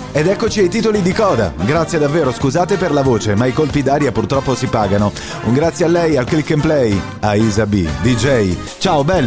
Ed eccoci ai titoli di coda. Grazie davvero, scusate per la voce, ma i colpi d'aria purtroppo si pagano. Un grazie a lei, al Click and Play, a Isa B, DJ. Ciao belli!